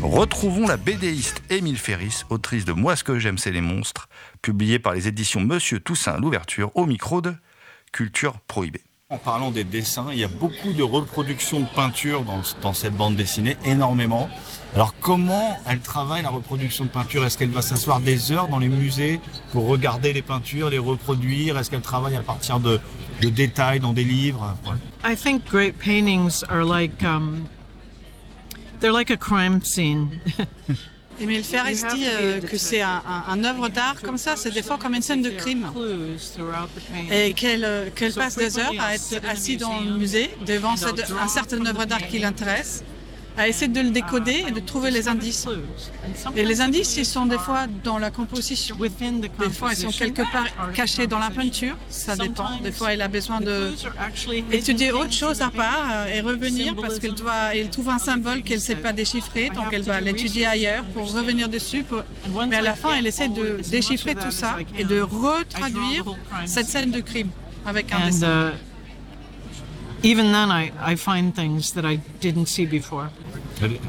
Retrouvons la BDiste Émile Ferris, autrice de Moi ce que j'aime c'est les monstres, publiée par les éditions Monsieur Toussaint à l'ouverture, au micro de Culture Prohibée. En parlant des dessins, il y a beaucoup de reproductions de peinture dans cette bande dessinée, énormément. Alors comment elle travaille la reproduction de peinture? Est-ce qu'elle va s'asseoir des heures dans les musées pour regarder les peintures, les reproduire? Est-ce qu'elle travaille à partir de détails dans des livres? I think great paintings are like they're like a crime scene. Émile Ferris dit que c'est un œuvre d'art comme ça, c'est des fois comme une scène de crime. Et qu'elle passe des heures à être assise dans le musée, devant un certain œuvre d'art qui l'intéresse, à essayer de le décoder et de trouver les indices. Et les indices, ils sont des fois dans la composition. Des fois, ils sont quelque part cachés dans la peinture, ça dépend. Des fois, il a besoin d'étudier autre chose à part et revenir parce qu'elle trouve un symbole qu'elle ne sait pas déchiffrer, donc elle va l'étudier ailleurs pour revenir dessus. Mais à la fin, elle essaie de déchiffrer tout ça et de retraduire cette scène de crime avec un dessin. Even then, I find things that I didn't see before.